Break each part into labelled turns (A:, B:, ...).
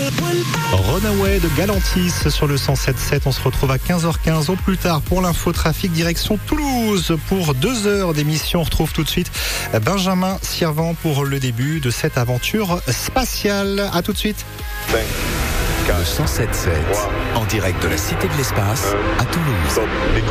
A: Runaway de Galantis sur le 107.7. On se retrouve à 15h15 au plus tard pour l'infotrafic direction Toulouse pour 2 heures d'émission. On retrouve tout de suite Benjamin Sirvent pour le début de cette aventure spatiale. À tout de suite.
B: Le 107.7 en direct de la Cité de l'Espace à Toulouse.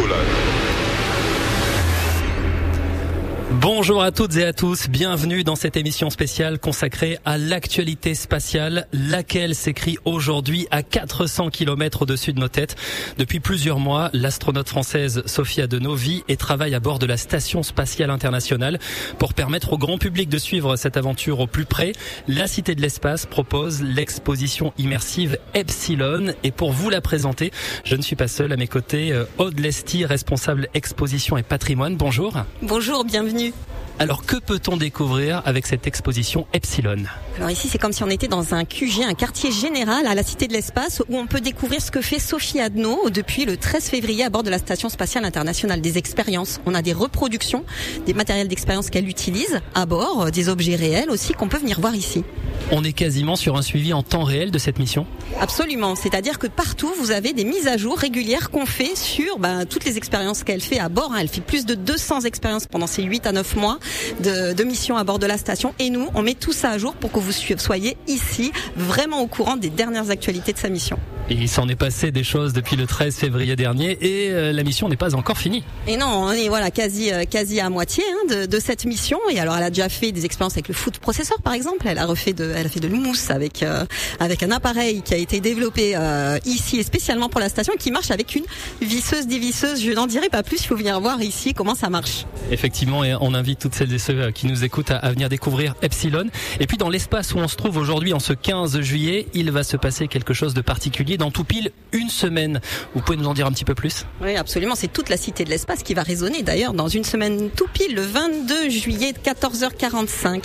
C: Bonjour à toutes et à tous, bienvenue dans cette émission spéciale consacrée à l'actualité spatiale, laquelle s'écrit aujourd'hui à 400 km au-dessus de nos têtes. Depuis plusieurs mois, l'astronaute française Sophie Adenau vit et travaille à bord de la Station Spatiale Internationale. Pour permettre au grand public de suivre cette aventure au plus près, la Cité de l'Espace propose l'exposition immersive Epsilon. Et pour vous la présenter, je ne suis pas seul, à mes côtés, Aude Lesty, responsable exposition et patrimoine. Bonjour.
D: Bonjour, bienvenue.
C: Alors, que peut-on découvrir avec cette exposition Epsilon ?
D: Alors ici, c'est comme si on était dans un QG, un quartier général à la Cité de l'Espace, où on peut découvrir ce que fait Sophie Adenau depuis le 13 février à bord de la Station Spatiale Internationale. Des expériences, on a des reproductions, des matériels d'expérience qu'elle utilise à bord, des objets réels aussi qu'on peut venir voir ici.
C: On est quasiment sur un suivi en temps réel de cette mission ?
D: Absolument, c'est-à-dire que partout, vous avez des mises à jour régulières qu'on fait sur toutes les expériences qu'elle fait à bord. Elle fait plus de 200 expériences pendant ces 8 à 9 mois de mission à bord de la station. Et nous, on met tout ça à jour pour que vous soyez ici vraiment au courant des dernières actualités de sa mission.
C: Et il s'en est passé des choses depuis le 13 février dernier et la mission n'est pas encore finie.
D: Et non, on est quasi à moitié de cette mission. Et alors, elle a déjà fait des expériences avec le food processor, par exemple. Elle a fait de l'houmous avec un appareil qui a été développé ici et spécialement pour la station, qui marche avec une visseuse dévisseuse. Je n'en dirai pas plus. Il faut venir voir ici comment ça marche.
C: Effectivement, et on invite toutes celles et ceux qui nous écoutent à venir découvrir Epsilon. Et puis dans l'espace où on se trouve aujourd'hui, en ce 15 juillet, il va se passer quelque chose de particulier dans tout pile une semaine. Vous pouvez nous en dire un petit peu plus ?
D: Oui, absolument. C'est toute la Cité de l'Espace qui va résonner d'ailleurs dans une semaine tout pile, le 22 juillet, 14h45,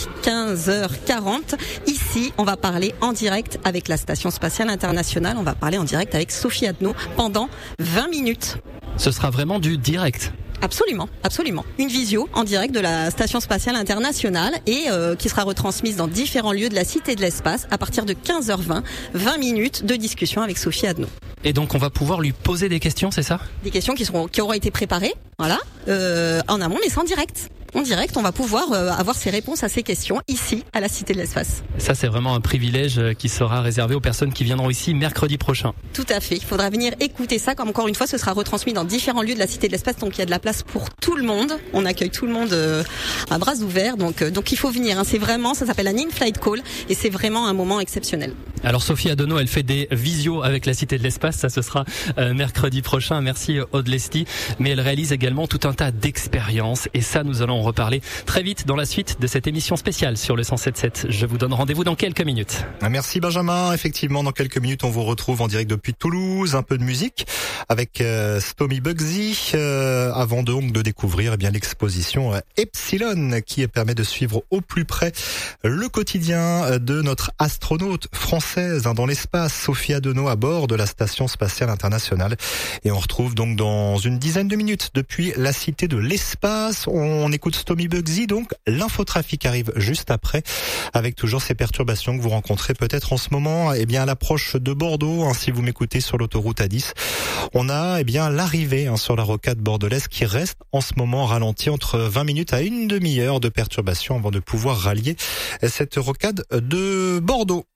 D: 15h40. Ici, on va parler en direct avec la Station Spatiale Internationale. On va parler en direct avec Sophie Adenau pendant 20 minutes.
C: Ce sera vraiment du direct ?
D: Absolument, absolument. Une visio en direct de la Station Spatiale Internationale et qui sera retransmise dans différents lieux de la Cité de l'Espace à partir de 15h20, 20 minutes de discussion avec Sophie Adenau.
C: Et donc on va pouvoir lui poser des questions, c'est ça ?
D: Des questions qui auront été préparées, voilà, en amont, mais sans direct. En direct, on va pouvoir avoir ses réponses à ces questions ici, à la Cité de l'Espace.
C: Ça, c'est vraiment un privilège qui sera réservé aux personnes qui viendront ici mercredi prochain.
D: Tout à fait. Il faudra venir écouter ça. Comme encore une fois, ce sera retransmis dans différents lieux de la Cité de l'Espace. Donc, il y a de la place pour tout le monde. On accueille tout le monde à bras ouverts. Donc il faut venir. C'est vraiment, ça s'appelle un in-flight call. Et c'est vraiment un moment exceptionnel.
C: Alors, Sophie Adenau, elle fait des visios avec la Cité de l'Espace. Ça, ce sera mercredi prochain. Merci, Aude Lesty. Mais elle réalise également tout un tas d'expériences. Et ça, nous allons en reparler très vite dans la suite de cette émission spéciale sur le 107.7. Je vous donne rendez-vous dans quelques minutes.
A: Merci Benjamin. Effectivement, dans quelques minutes, on vous retrouve en direct depuis Toulouse. Un peu de musique avec Stomy Bugsy avant donc de découvrir l'exposition Epsilon qui permet de suivre au plus près le quotidien de notre astronaute française dans l'espace, Sophie Adenau, à bord de la Station Spatiale Internationale. Et on retrouve donc dans une dizaine de minutes depuis la Cité de l'Espace. On écoute Stomy Bugsy, donc l'infotrafic arrive juste après, avec toujours ces perturbations que vous rencontrez peut-être en ce moment, à l'approche de Bordeaux, si vous m'écoutez sur l'autoroute A10. On a l'arrivée sur la rocade bordelaise qui reste en ce moment ralentie entre 20 minutes à une demi-heure de perturbation avant de pouvoir rallier cette rocade de Bordeaux.